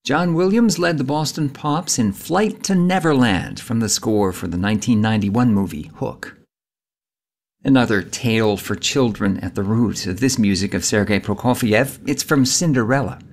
John Williams led the Boston Pops in Flight to Neverland from the score for the 1991 movie Hook. Another tale for children at the root of this music of Sergei Prokofiev, it's from Cinderella.